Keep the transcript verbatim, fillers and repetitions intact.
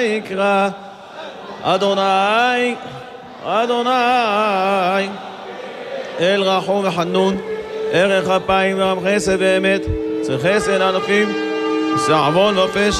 יקרא אדוני אדוני אל רחום וחנון ערך אפיים ורב חסד ואמת צריך חסד ענפים שעוון ופשע